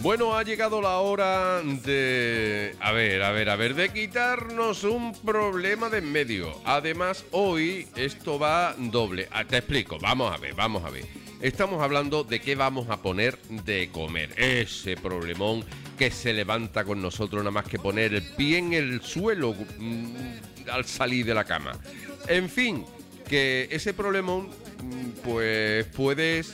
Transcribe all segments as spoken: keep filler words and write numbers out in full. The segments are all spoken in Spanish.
Bueno, ha llegado la hora de... A ver, a ver, a ver, de quitarnos un problema de en medio. Además, hoy esto va doble. Ah, te explico, vamos a ver, vamos a ver. Estamos hablando de qué vamos a poner de comer. Ese problemón que se levanta con nosotros nada más que poner el pie en el suelo mmm, al salir de la cama. En fin, que ese problemón, pues puedes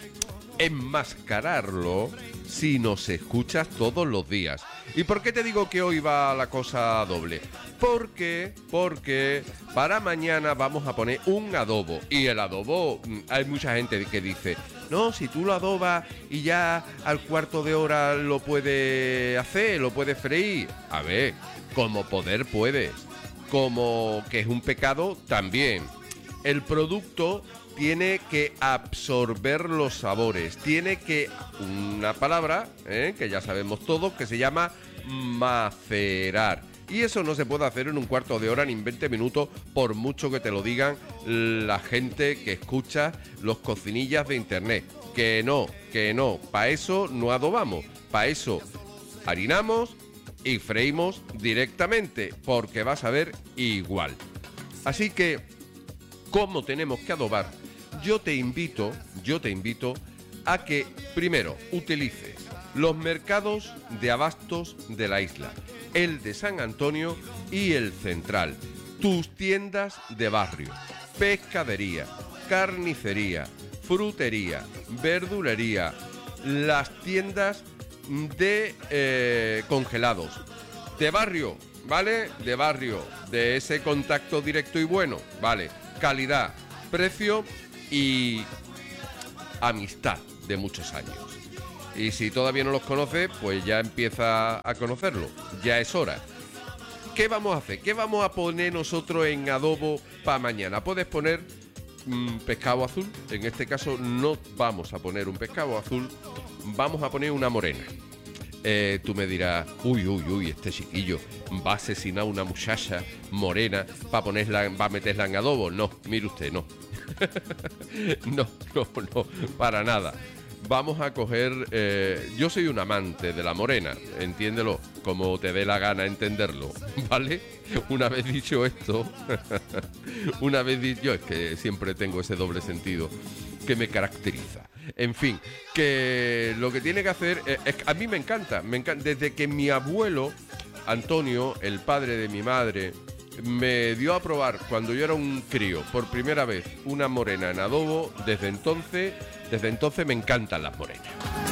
enmascararlo si nos escuchas todos los días. ¿Y por qué te digo que hoy va la cosa doble? Porque, porque para mañana vamos a poner un adobo. Y el adobo, hay mucha gente que dice, no, si tú lo adobas y ya al cuarto de hora lo puedes hacer, lo puedes freír. A ver, como poder puedes. Como que es un pecado también. El producto tiene que absorber los sabores, tiene que, una palabra, ¿eh? que ya sabemos todos, que se llama macerar. Y eso no se puede hacer en un cuarto de hora ni en veinte minutos, por mucho que te lo digan la gente que escucha los cocinillas de internet. Que no, que no, para eso no adobamos, para eso harinamos y freímos directamente, porque vas a ver igual. Así que, ¿cómo tenemos que adobar? Yo te invito, yo te invito a que primero utilices los mercados de abastos de la isla, el de San Antonio y el central, tus tiendas de barrio, pescadería, carnicería, frutería, verdulería, las tiendas de eh, congelados, de barrio, ¿vale? De barrio, de ese contacto directo y bueno, ¿vale? Calidad, precio y amistad de muchos años. Y si todavía no los conoces, pues ya empieza a conocerlo. Ya es hora. ¿Qué vamos a hacer? ¿Qué vamos a poner nosotros en adobo para mañana? Puedes poner mmm, pescado azul. En este caso no vamos a poner un pescado azul. Vamos a poner una morena. Eh, tú me dirás, uy, uy, uy, este chiquillo va a asesinar a una muchacha morena para ponerla, va a meterla en adobo. No, mire usted, no. no, no, no, para nada. Vamos a coger, eh, yo soy un amante de la morena, entiéndelo, como te dé la gana entenderlo, ¿vale? Una vez dicho esto, una vez dicho, yo es que siempre tengo ese doble sentido que me caracteriza. En fin, que lo que tiene que hacer, es, es, a mí me encanta, me encanta, desde que mi abuelo, Antonio, el padre de mi madre, me dio a probar cuando yo era un crío, por primera vez, una morena en adobo, desde entonces, desde entonces me encantan las morenas.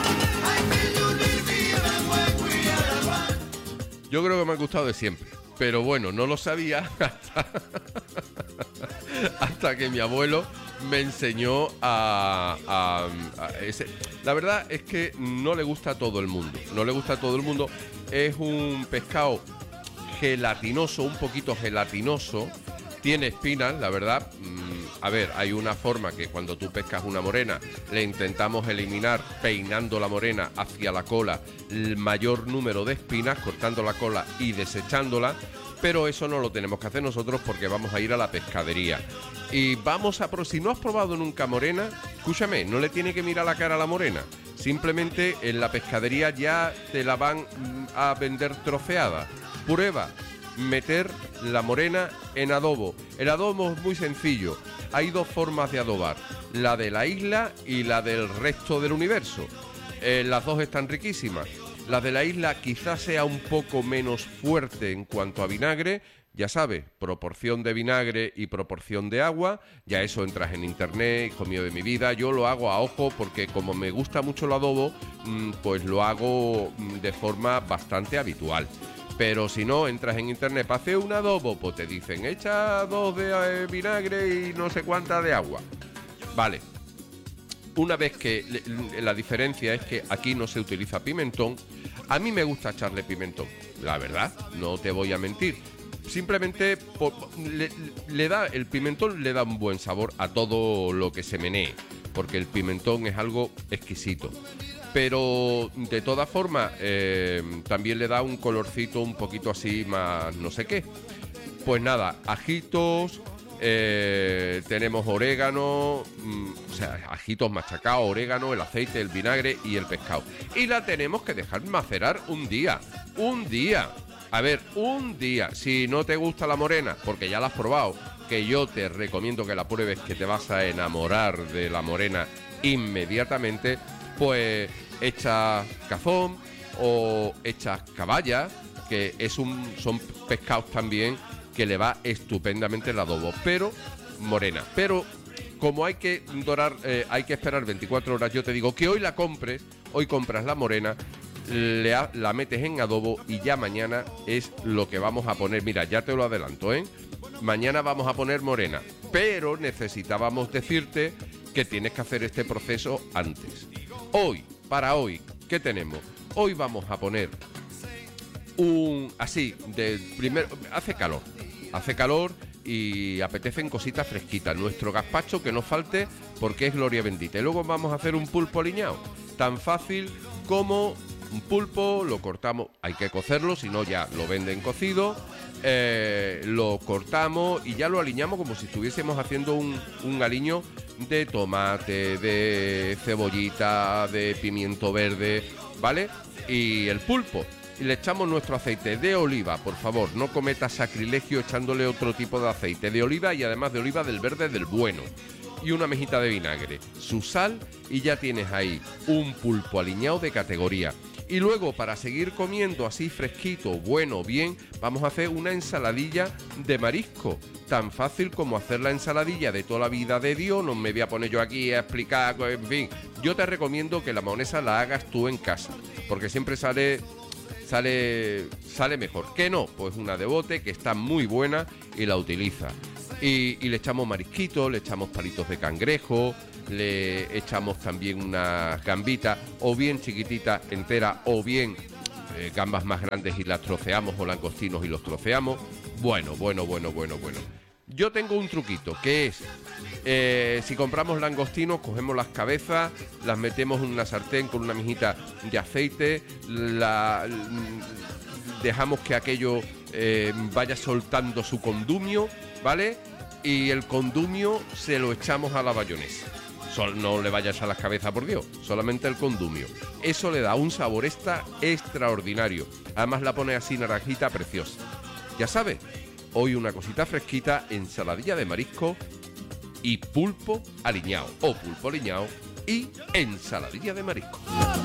Yo creo que me ha gustado de siempre, pero bueno, no lo sabía hasta, hasta que mi abuelo me enseñó a, a, a ese. La verdad es que no le gusta a todo el mundo, no le gusta a todo el mundo, es un pescado gelatinoso, un poquito gelatinoso, tiene espinas, la verdad. A ver, hay una forma que cuando tú pescas una morena le intentamos eliminar peinando la morena hacia la cola el mayor número de espinas, cortando la cola y desechándola, pero eso no lo tenemos que hacer nosotros porque vamos a ir a la pescadería. Y vamos a, si no has probado nunca morena, escúchame, no le tiene que mirar la cara a la morena, simplemente en la pescadería ya te la van a vender troceada. Prueba, meter la morena en adobo. El adobo es muy sencillo. Hay dos formas de adobar, la de la isla y la del resto del universo. Eh, las dos están riquísimas. La de la isla quizás sea un poco menos fuerte en cuanto a vinagre. Ya sabes, proporción de vinagre y proporción de agua. Ya eso entras en internet, hijo mío de mi vida. Yo lo hago a ojo porque como me gusta mucho el adobo, pues lo hago de forma bastante habitual. Pero si no, entras en internet para hacer un adobo, pues te dicen, echa dos de eh, vinagre y no sé cuánta de agua. Vale. Una vez que le, la diferencia es que aquí no se utiliza pimentón. A mí me gusta echarle pimentón, la verdad, no te voy a mentir. Simplemente por, le, le da, el pimentón le da un buen sabor a todo lo que se menee, porque el pimentón es algo exquisito. Pero de todas formas eh, también le da un colorcito un poquito así más no sé qué. Pues nada, ajitos, eh, tenemos orégano, mm, o sea, ajitos machacados, orégano, el aceite, el vinagre y el pescado. Y la tenemos que dejar macerar un día, un día. A ver, un día. Si no te gusta la morena, porque ya la has probado, que yo te recomiendo que la pruebes, que te vas a enamorar de la morena inmediatamente, pues echas cazón o echas caballa, que es un, son pescados también que le va estupendamente el adobo, pero morena. Pero como hay que dorar, eh, hay que esperar veinticuatro horas, yo te digo que hoy la compres, hoy compras la morena, le ha, la metes en adobo y ya mañana es lo que vamos a poner. Mira, ya te lo adelanto, ¿eh? Mañana vamos a poner morena, pero necesitábamos decirte que tienes que hacer este proceso antes. Hoy, para hoy, ¿qué tenemos? Hoy vamos a poner un... así, de primero... Hace calor, hace calor y apetecen cositas fresquitas. Nuestro gazpacho, que no falte, porque es gloria bendita. Y luego vamos a hacer un pulpo aliñado, tan fácil como... Un pulpo, lo cortamos, hay que cocerlo, si no ya lo venden cocido, eh, lo cortamos y ya lo aliñamos como si estuviésemos haciendo un, un aliño de tomate, de cebollita, de pimiento verde, ¿vale? Y el pulpo, y le echamos nuestro aceite de oliva, por favor, no cometas sacrilegio echándole otro tipo de aceite, de oliva y además de oliva del verde del bueno. Y una mejita de vinagre, su sal y ya tienes ahí un pulpo aliñado de categoría. Y luego, para seguir comiendo así fresquito, bueno, bien, vamos a hacer una ensaladilla de marisco. Tan fácil como hacer la ensaladilla de toda la vida de Dios. No me voy a poner yo aquí a explicar, en fin. Yo te recomiendo que la mayonesa la hagas tú en casa, porque siempre sale, sale, sale mejor. ¿Qué no? Pues una de bote que está muy buena y la utiliza. Y, y le echamos marisquitos, le echamos palitos de cangrejo, le echamos también unas gambitas, o bien chiquititas enteras, o bien eh, gambas más grandes y las troceamos, o langostinos y los troceamos. Bueno, bueno, bueno, bueno, bueno. Yo tengo un truquito, que es, eh, si compramos langostinos, cogemos las cabezas, las metemos en una sartén con una mijita de aceite, la, dejamos que aquello eh, vaya soltando su condumio, ¿vale? Y el condumio se lo echamos a la bayonesa. Sol, no le vayas a las cabezas, por Dios, solamente el condumio. Eso le da un sabor extra extraordinario. Además la pone así naranjita preciosa. Ya sabes, hoy una cosita fresquita, ensaladilla de marisco y pulpo aliñado, o pulpo aliñado y ensaladilla de marisco.